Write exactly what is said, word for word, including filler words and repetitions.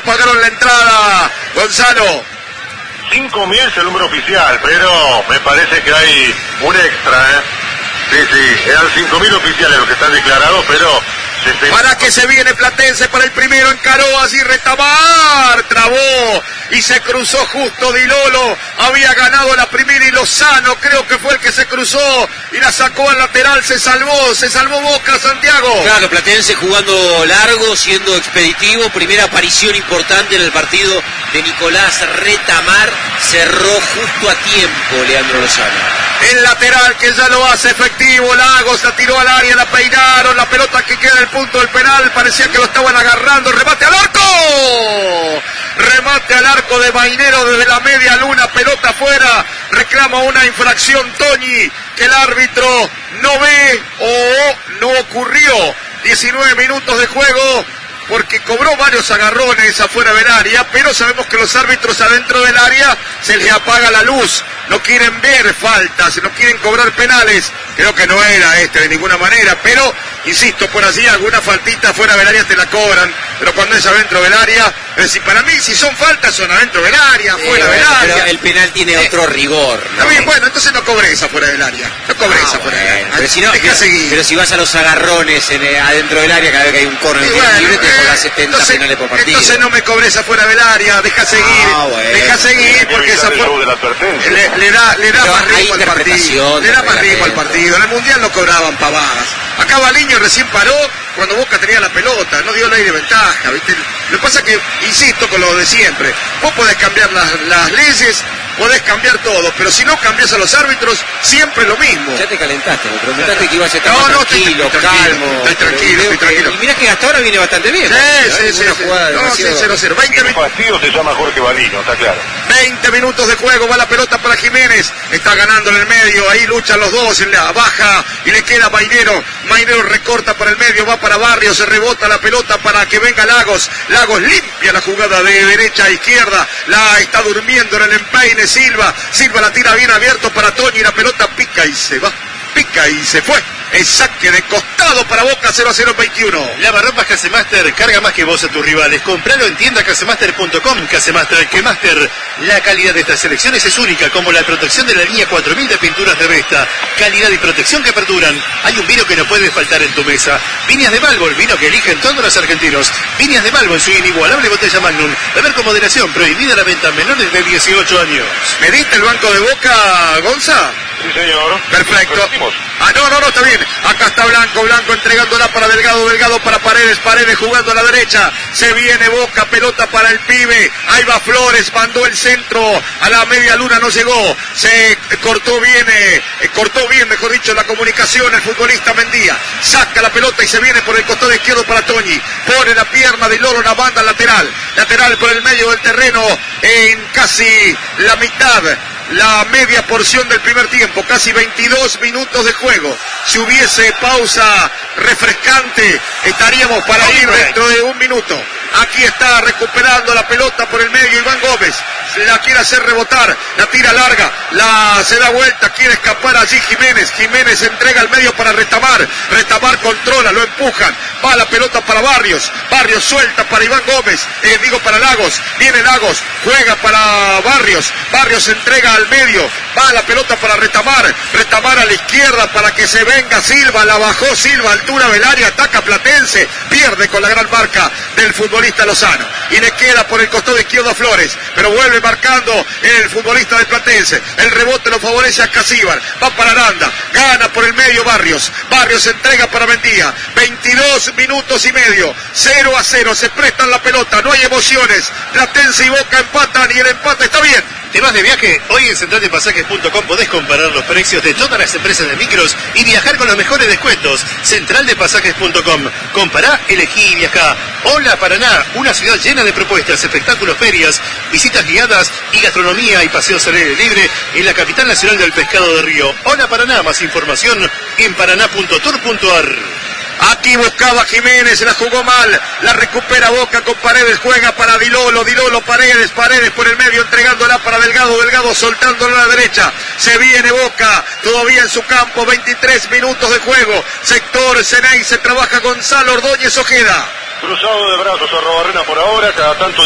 pagaron la entrada, Gonzalo. cinco mil es el número oficial, pero me parece que hay un extra, ¿eh? Sí, sí, eran cinco mil oficiales los que están declarados, pero... Para que se viene Platense para el primero, encaró así Retamar, trabó y se cruzó justo Di Lolo, había ganado la primera y Lozano creo que fue el que se cruzó y la sacó al lateral, se salvó, se salvó Boca, Santiago. Claro, Platense jugando largo, siendo expeditivo, primera aparición importante en el partido de Nicolás Retamar, cerró justo a tiempo Leandro Lozano. El lateral que ya lo hace efectivo, Lagos la tiró al área, la peinaron, la pelota que queda en el punto del penal, parecía que lo estaban agarrando, remate al arco, remate al arco de Mainero desde la media luna, pelota afuera, reclama una infracción Toñi, que el árbitro no ve o no ocurrió, diecinueve minutos de juego, porque cobró varios agarrones afuera del área, pero sabemos que los árbitros adentro del área se les apaga la luz, no quieren ver faltas, no quieren cobrar penales, creo que no era este de ninguna manera, pero, insisto, por así alguna faltita fuera del área te la cobran, pero cuando es adentro del área, es decir, para mí si son faltas son adentro del área, sí, fuera bueno, del área. Pero el penal tiene eh, otro rigor, ¿no? También, bueno, entonces no cobré esa fuera del área, no cobré ah, esa fuera bueno, del área. Pero si, no, Deja pero, seguir. pero si vas a los agarrones en, eh, adentro del área, cada vez que hay un córner sí, bueno, libre, te eh, cobras setenta entonces, penales por partido. Entonces no me cobré esa fuera del área, deja seguir, ah, bueno, deja seguir, porque esa fuera... Le, le da, le da más ritmo al partido, le da más ritmo al partido. En el Mundial no cobraban pavadas. Acá Baliño recién paró cuando Boca tenía la pelota, no dio ley de ventaja, ¿viste? Lo que pasa es que, insisto con lo de siempre, vos podés cambiar las, las leyes, podés cambiar todo, pero si no cambias a los árbitros, siempre lo mismo. Ya te calentaste, me prometiste que ibas a estar no, más no, tranquilo, estoy, calmo. Estoy tranquilo, estoy tranquilo. Y mirá que hasta ahora viene bastante bien. Sí, sí, sí. sí. No, sí, cero cero. veinte minutos. El partido se llama Jorge Baliño, está claro. veinte minutos de juego, va la pelota para Jiménez, está ganando en el medio, ahí luchan los dos, en la baja y le queda Mainero, Mainero recorta para el medio, va para Barrios, se rebota la pelota para que venga Lagos, Lagos limpia la jugada de derecha a izquierda, la está durmiendo en el empeine Silva, Silva la tira bien abierto para Toñi, la pelota pica y se va, pica y se fue. El saque de costado para Boca, cero a cero veintiuno. Lavarropas Casemaster, carga más que vos a tus rivales. Compralo en tienda casemaster punto com. Casemaster, que Master. La calidad de estas selecciones es única, como la protección de la línea cuatro mil de pinturas de Vesta. Calidad y protección que perduran. Hay un vino que no puede faltar en tu mesa. Viñas de Malvo, el vino que eligen todos los argentinos. Viñas de Malvo en su inigualable botella Magnum. Beber con moderación, prohibida la venta a menores de dieciocho años. ¿Me diste el banco de Boca, Gonza? Sí, señor. Perfecto. Ah, no, no, no, está bien. Acá está Blanco, Blanco entregándola para Delgado, Delgado para Paredes, Paredes jugando a la derecha. Se viene Boca, pelota para el pibe. Ahí va Flores, mandó el centro a la media luna, no llegó. Se cortó bien, eh, cortó bien, mejor dicho, la comunicación el futbolista Mendía. Saca la pelota y se viene por el costado izquierdo para Toñi. Pone la pierna de Loro, una banda lateral. Lateral por el medio del terreno en casi la mitad. La media porción del primer tiempo, casi veintidós minutos de juego. Si hubiese pausa refrescante, estaríamos para ir dentro de un minuto. Aquí está recuperando la pelota por el medio Iván Gómez. Se la quiere hacer rebotar, la tira larga, la se da vuelta, quiere escapar allí Jiménez. Jiménez entrega al medio para Retamar. Retamar controla, lo empujan. Va la pelota para Barrios. Barrios suelta para Iván Gómez. Eh, digo para Lagos. Viene Lagos, juega para Barrios. Barrios entrega al medio. Va la pelota para Retamar. Retamar a la izquierda para que se venga Silva. La bajó Silva, altura del área, ataca Platense. Pierde con la gran marca del futbolista Lozano. Y le queda por el costado izquierdo a Flores. Pero vuelve marcando el futbolista de Platense. El rebote lo favorece a Casíbar. Va para Aranda. Gana por el medio Barrios. Barrios entrega para Mendía. veintidós minutos y medio. cero a cero. Se prestan la pelota. No hay emociones. Platense y Boca empatan y el empate está bien. ¿Te vas de viaje? Hoy en central de pasajes punto com podés comparar los precios de todas las empresas de micros y viajar con los mejores descuentos. central de pasajes punto com. Compará, elegí y viajá. Hola Paraná, una ciudad llena de propuestas, espectáculos, ferias, visitas guiadas y gastronomía y paseos al aire libre en la capital nacional del pescado de Río. Hola Paraná, más información en paraná punto tour punto ar. Aquí buscaba Jiménez, la jugó mal, la recupera Boca con Paredes, juega para Di Lolo, Di Lolo, Paredes, Paredes por el medio, entregándola para Delgado, Delgado soltándola a la derecha, se viene Boca, todavía en su campo, veintitrés minutos de juego, sector Ceney, se trabaja Gonzalo Ordóñez Ojeda. Cruzado de brazos a Arrobarrena por ahora, cada tanto